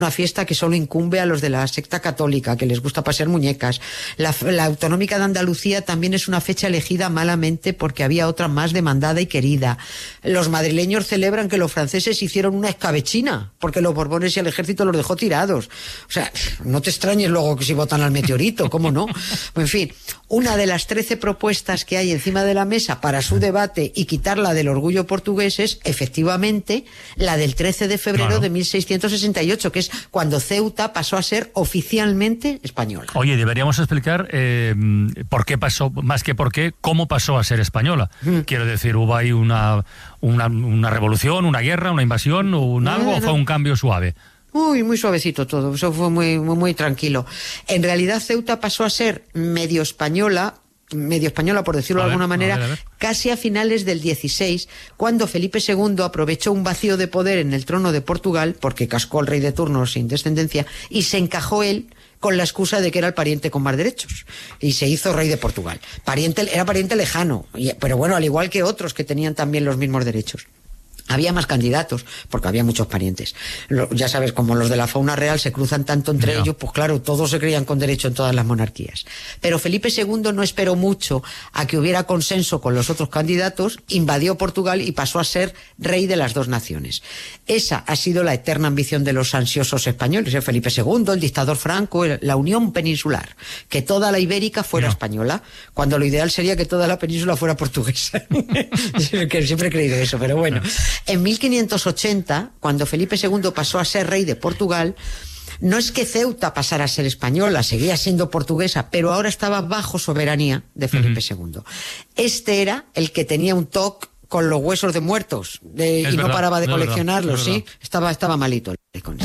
una fiesta que solo incumbe a los de la secta católica, que les gusta pasear muñecas. La autonómica de Andalucía también es una fecha elegida malamente porque había otra más demandada y querida. Los madrileños celebran que los franceses hicieron una escabechina, porque los Borbones y el ejército los dejó tirados. O sea, no te extrañes luego que si votan al meteorito, ¿cómo no? En fin, una de las 13 propuestas que hay encima de la mesa para su debate y quitarla del orgullo portugués es, efectivamente, la del 13 de febrero de 1668, que es cuando Ceuta pasó a ser oficialmente española. Oye, deberíamos explicar por qué pasó, más que por qué, cómo pasó a ser española. Quiero decir, ¿hubo ahí una revolución, una guerra, una invasión, algo, o fue un cambio suave? Muy suavecito todo, eso fue muy tranquilo. En realidad Ceuta pasó a ser medio española por decirlo de alguna manera, casi a finales del 16, cuando Felipe II aprovechó un vacío de poder en el trono de Portugal, porque cascó al rey de turno sin descendencia, y se encajó él con la excusa de que era el pariente con más derechos, y se hizo rey de Portugal. Era pariente lejano, pero bueno, al igual que otros que tenían también los mismos derechos. Había más candidatos, porque había muchos parientes. Ya sabes, como los de la fauna real se cruzan tanto entre ellos, pues claro, todos se creían con derecho en todas las monarquías. Pero Felipe II no esperó mucho a que hubiera consenso con los otros candidatos, invadió Portugal y pasó a ser rey de las dos naciones. Esa ha sido la eterna ambición de los ansiosos españoles, Felipe II, el dictador Franco, la unión peninsular, que toda la ibérica fuera española, cuando lo ideal sería que toda la península fuera portuguesa. Siempre he creído eso, pero bueno. En 1580, cuando Felipe II pasó a ser rey de Portugal, no es que Ceuta pasara a ser española, seguía siendo portuguesa, pero ahora estaba bajo soberanía de Felipe II. Este era el que tenía un TOC con los huesos de muertos y no paraba de coleccionarlos, ¿sí? Estaba malito.